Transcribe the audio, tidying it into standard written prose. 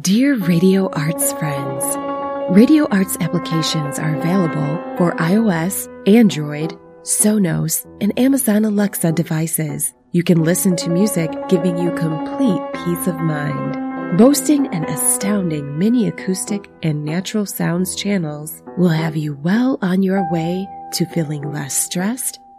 Dear Radio Arts friends, Radio Arts applications are available for iOS, Android, Sonos, and Amazon Alexa devices. You can listen to music giving you complete peace of mind. Boasting an astounding mini acoustic and natural sounds channels will have you well on your way to feeling less stressed